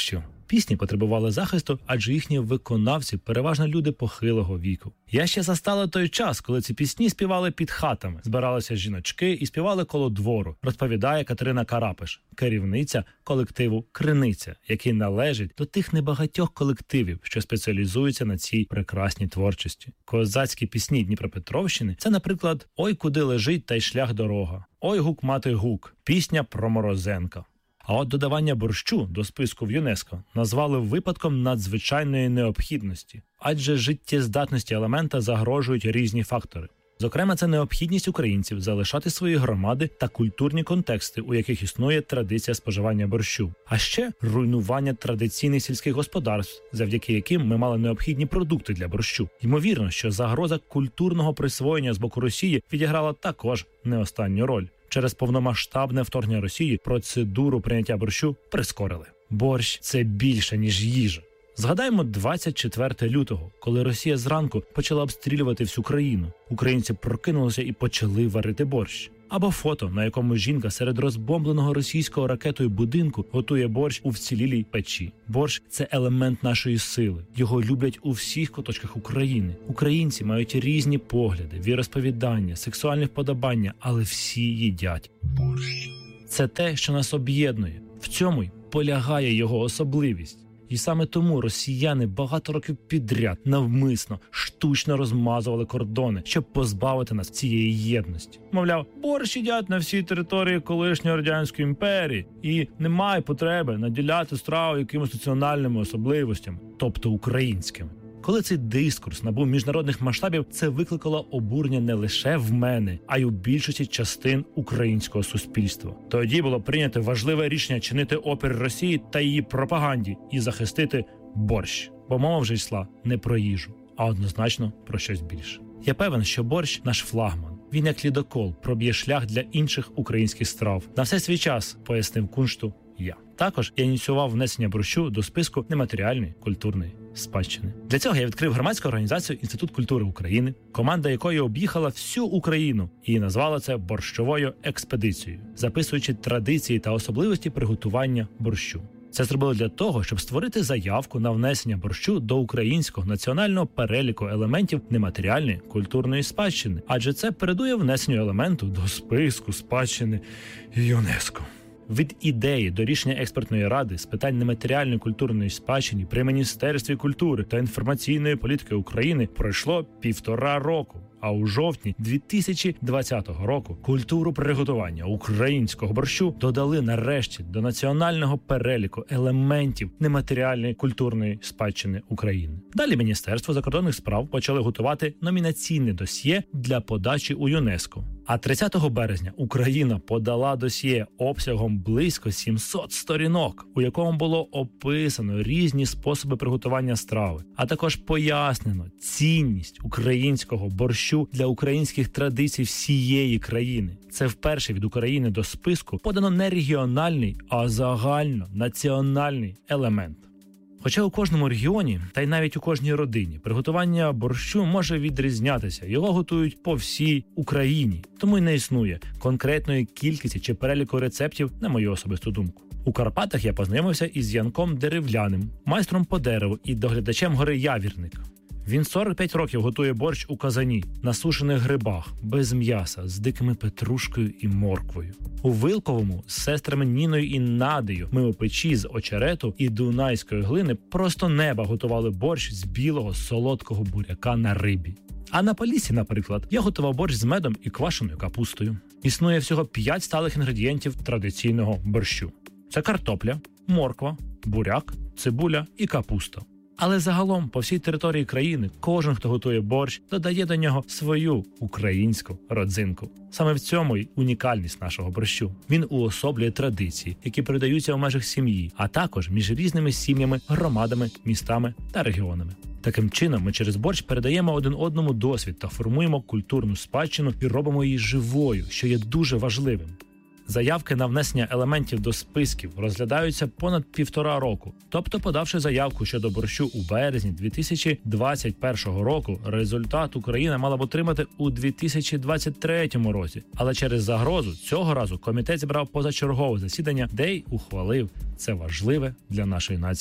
Пісні потребували захисту, адже їхні виконавці переважно люди похилого віку. Я ще застала той час, коли ці пісні співали під хатами. Збиралися жіночки і співали коло двору, розповідає Катерина Карапиш, керівниця колективу «Криниця», який належить до тих небагатьох колективів, що спеціалізуються на цій прекрасній творчості. Козацькі пісні Дніпропетровщини – це, наприклад, «Ой, куди лежить та й шлях дорога», «Ой, гук, мати, гук», пісня про Морозенка. А от додавання борщу до списку в ЮНЕСКО назвали випадком надзвичайної необхідності, адже життєздатності елемента загрожують різні фактори. Зокрема, це необхідність українців залишати свої громади та культурні контексти, у яких існує традиція споживання борщу. А ще руйнування традиційних сільських господарств, завдяки яким ми мали необхідні продукти для борщу. Ймовірно, що загроза культурного присвоєння з боку Росії відіграла також не останню роль. Через повномасштабне вторгнення Росії процедуру прийняття борщу прискорили. Борщ – це більше, ніж їжа. Згадаємо двадцять четвертого лютого, коли Росія зранку почала обстрілювати всю країну. Українці прокинулися і почали варити борщ. Або фото, на якому жінка серед розбомбленого російського ракетою будинку готує борщ у вцілілій печі. Борщ – це елемент нашої сили. Його люблять у всіх куточках України. Українці мають різні погляди, віросповідання, сексуальні вподобання, але всі їдять борщ. Це те, що нас об'єднує. В цьому й полягає його особливість. І саме тому росіяни багато років підряд навмисно, штучно розмазували кордони, щоб позбавити нас цієї єдності. Мовляв, борщ їдять на всій території колишньої Радянської імперії, і немає потреби наділяти страву якимись національними особливостями, тобто українськими. Коли цей дискурс набув міжнародних масштабів, це викликало обурення не лише в мене, а й у більшості частин українського суспільства. Тоді було прийнято важливе рішення чинити опір Росії та її пропаганді і захистити борщ. Бо мова вже йшла не про їжу, а однозначно про щось більше. Я певен, що борщ – наш флагман. Він як лідокол проб'є шлях для інших українських страв. На все свій час, пояснив Куншту я. Також я ініціював внесення борщу до списку нематеріальної культурної спадщини. Для цього я відкрив громадську організацію «Інститут культури України», команда якої об'їхала всю Україну і назвала це борщовою експедицією, записуючи традиції та особливості приготування борщу. Це зробили для того, щоб створити заявку на внесення борщу до українського національного переліку елементів нематеріальної культурної спадщини, адже це передує внесенню елементу до списку спадщини ЮНЕСКО. Від ідеї до рішення експертної ради з питань нематеріальної культурної спадщини при Міністерстві культури та інформаційної політики України пройшло півтора року. А у жовтні дві тисячі двадцятого року культуру приготування українського борщу додали нарешті до національного переліку елементів нематеріальної культурної спадщини України. Далі Міністерство закордонних справ почали готувати номінаційне досьє для подачі у ЮНЕСКО. А тридцятого березня Україна подала досьє обсягом близько сімсот сторінок, у якому було описано різні способи приготування страви, а також пояснено цінність українського борщу для українських традицій всієї країни. Це вперше від України до списку подано не регіональний, а загальнонаціональний елемент. Хоча у кожному регіоні, та й навіть у кожній родині, приготування борщу може відрізнятися. Його готують по всій Україні. Тому й не існує конкретної кількості чи переліку рецептів, на мою особисту думку. У Карпатах я познайомився із Янком Деревляним, майстром по дереву і доглядачем гори Явірник. Він сорок п'ять років готує борщ у казані, на сушених грибах, без м'яса, з дикими петрушкою і морквою. У Вилковому з сестрами Ніною і Надею ми у печі з очерету і дунайської глини просто неба готували борщ з білого солодкого буряка на рибі. А на Поліссі, наприклад, я готував борщ з медом і квашеною капустою. Існує всього п'ять сталих інгредієнтів традиційного борщу. Це картопля, морква, буряк, цибуля і капуста. Але загалом по всій території країни кожен, хто готує борщ, додає до нього свою українську родзинку. Саме в цьому й унікальність нашого борщу. Він уособлює традиції, які передаються у межах сім'ї, а також між різними сім'ями, громадами, містами та регіонами. Таким чином ми через борщ передаємо один одному досвід та формуємо культурну спадщину і робимо її живою, що є дуже важливим. Заявки на внесення елементів до списків розглядаються понад півтора року. Тобто, подавши заявку щодо борщу у березні дві тисячі двадцять першого року, результат Україна мала б отримати у дві тисячі двадцять третьому році. Але через загрозу цього разу комітет зібрав позачергове засідання, де й ухвалив це важливе для нашої нації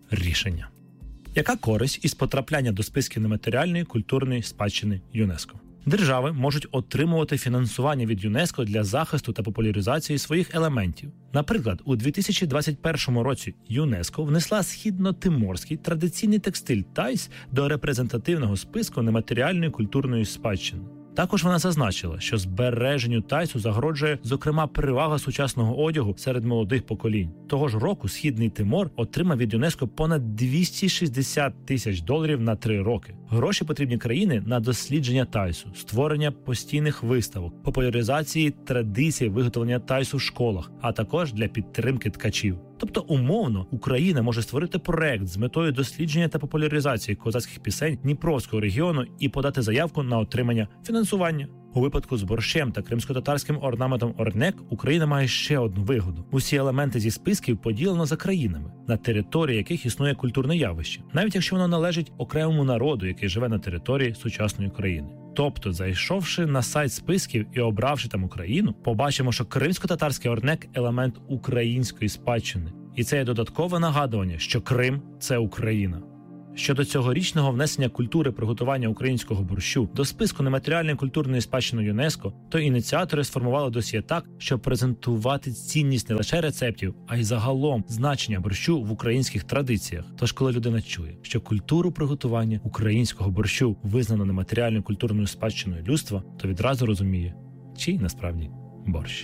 рішення. Яка користь із потрапляння до списків нематеріальної культурної спадщини ЮНЕСКО? Держави можуть отримувати фінансування від ЮНЕСКО для захисту та популяризації своїх елементів. Наприклад, у дві тисячі двадцять першому році ЮНЕСКО внесла східно-тиморський традиційний текстиль тайс до репрезентативного списку нематеріальної культурної спадщини. Також вона зазначила, що збереженню тайсу загрожує, зокрема, перевага сучасного одягу серед молодих поколінь. Того ж року Східний Тимор отримав від ЮНЕСКО понад двісті шістдесят тисяч доларів на три роки. Гроші потрібні країни на дослідження тайсу, створення постійних виставок, популяризації традицій виготовлення тайсу в школах, а також для підтримки ткачів. Тобто, умовно, Україна може створити проект з метою дослідження та популяризації козацьких пісень Дніпровського регіону і подати заявку на отримання фінансування. У випадку з борщем та кримськотатарським орнаментом орнек Україна має ще одну вигоду. Усі елементи зі списків поділено за країнами, на території яких існує культурне явище, навіть якщо воно належить окремому народу, який живе на території сучасної країни. Тобто, зайшовши на сайт списків і обравши там Україну, побачимо, що кримсько-татарський орнек – елемент української спадщини. І це є додаткове нагадування, що Крим – це Україна. Щодо цьогорічного внесення культури приготування українського борщу до списку нематеріальної культурної спадщини ЮНЕСКО, то ініціатори сформували досьє так, щоб презентувати цінність не лише рецептів, а й загалом значення борщу в українських традиціях. Тож, коли людина чує, що культуру приготування українського борщу визнано нематеріальною культурною спадщиною людства, то відразу розуміє, чий насправді борщ.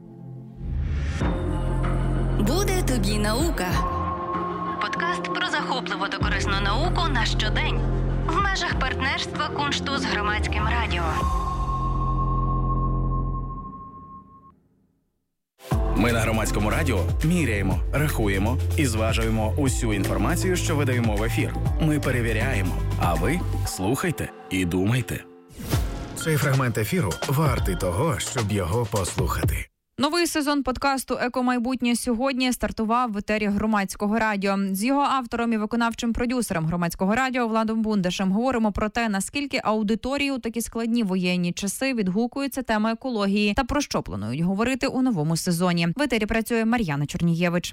Буде тобі наука. Подкаст про захопливу та корисну науку на щодень. В межах партнерства Куншту з Громадським радіо. Ми на Громадському радіо міряємо, рахуємо і зважуємо усю інформацію, що видаємо в ефір. Ми перевіряємо, а ви слухайте і думайте. Цей фрагмент ефіру вартий того, щоб його послухати. Новий сезон подкасту «Еко-майбутнє» сьогодні стартував в етері Громадського радіо. З його автором і виконавчим продюсером Громадського радіо Владом Бундашем говоримо про те, наскільки аудиторії у такі складні воєнні часи відгукується тема екології та про що планують говорити у новому сезоні. В етері працює Мар'яна Чорнієвич.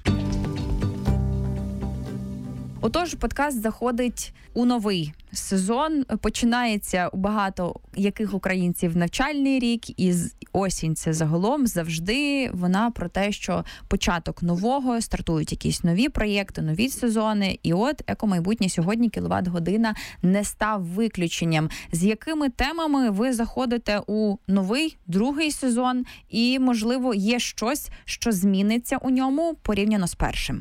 Отож, подкаст заходить у новий сезон. Починається у багато яких українців навчальний рік, і осінь це загалом завжди вона про те, що початок нового, стартують якісь нові проєкти, нові сезони. І от «Еко-майбутнє» сьогодні, кіловат-година, не став виключенням. З якими темами ви заходите у новий, другий сезон і, можливо, є щось, що зміниться у ньому порівняно з першим?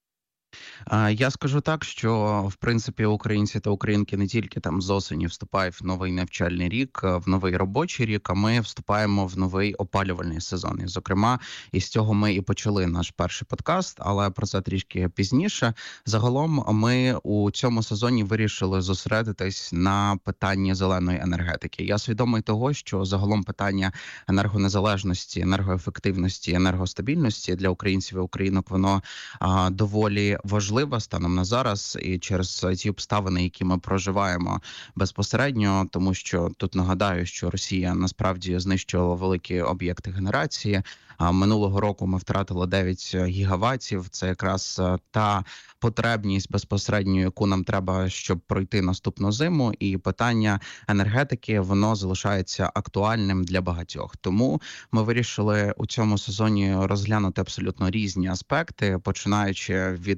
Я скажу так, що в принципі українці та українки не тільки там з осені вступають в новий навчальний рік, в новий робочий рік, а ми вступаємо в новий опалювальний сезон. І, зокрема, із цього ми і почали наш перший подкаст, але про це трішки пізніше. Загалом ми у цьому сезоні вирішили зосередитись на питанні зеленої енергетики. Я свідомий того, що загалом питання енергонезалежності, енергоефективності, енергостабільності для українців і українок воно а, доволі важлива станом на зараз, і через ті обставини, які ми проживаємо безпосередньо, тому що тут нагадаю, що Росія насправді знищувала великі об'єкти генерації. А минулого року ми втратили дев'ять гігаватів. Це якраз та потребність безпосередньо, яку нам треба, щоб пройти наступну зиму. І питання енергетики, воно залишається актуальним для багатьох. Тому ми вирішили у цьому сезоні розглянути абсолютно різні аспекти, починаючи від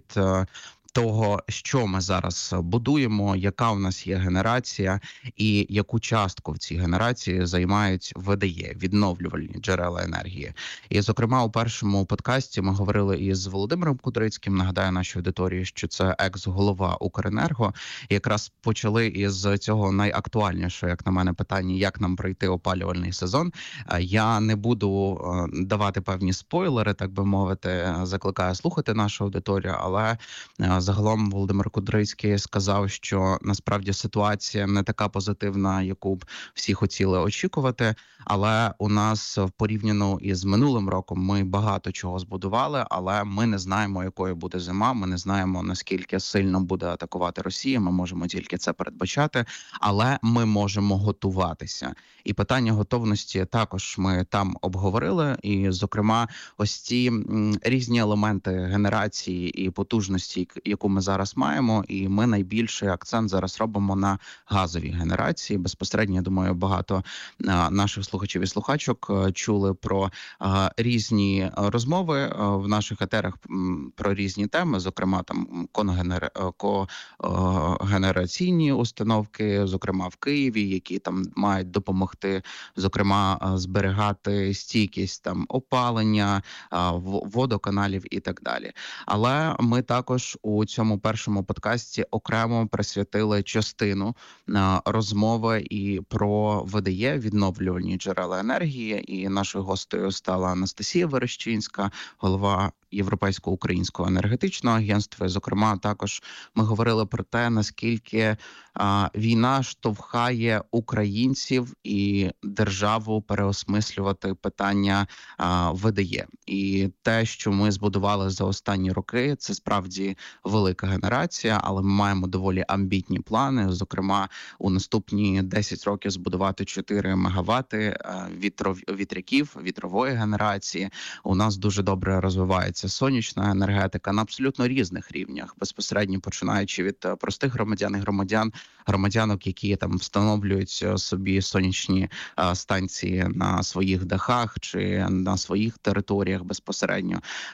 того, що ми зараз будуємо, яка у нас є генерація і яку частку в цій генерації займають ВДЕ, відновлювальні джерела енергії. І, зокрема, у першому подкасті ми говорили із Володимиром Кудрицьким, нагадаю нашій аудиторії, що це екс-голова Укренерго. І якраз почали із цього найактуальнішого, як на мене, питання, як нам пройти опалювальний сезон. Я не буду давати певні спойлери, так би мовити, закликаю слухати нашу аудиторію, але загалом Володимир Кудрицький сказав, що насправді ситуація не така позитивна, яку б всі хотіли очікувати, але у нас порівняно із минулим роком ми багато чого збудували, але ми не знаємо, якою буде зима, ми не знаємо, наскільки сильно буде атакувати Росія, ми можемо тільки це передбачати, але ми можемо готуватися. І питання готовності також ми там обговорили, і, зокрема, ось ці різні елементи генерації і потужності, яку ми зараз маємо, і ми найбільший акцент зараз робимо на газовій генерації. Безпосередньо, я думаю, багато наших слухачів і слухачок чули про різні розмови в наших етерах про різні теми, зокрема там конгенер... когенераційні установки, зокрема в Києві, які там мають допомогти, зокрема, зберігати стійкість там опалення, водоканалів і так далі. Але ми також у цьому першому подкасті окремо присвятили частину розмови і про ВДЕ, відновлювальні джерела енергії, і нашою гостею стала Анастасія Верещинська, голова Європейського українського енергетичного агентства. І, зокрема, також ми говорили про те, наскільки а, війна штовхає українців і державу переосмислювати питання а, ВДЕ. І те, що ми збудували за останні роки, це справді велика генерація, але ми маємо доволі амбітні плани. Зокрема, у наступні десять років збудувати чотири мегавати вітров... вітряків, вітрової генерації. У нас дуже добре розвивається сонячна енергетика на абсолютно різних рівнях, безпосередньо починаючи від простих громадян і громадян, громадянок, які там встановлюють собі сонячні станції на своїх дахах чи на своїх територіях безпосередньо,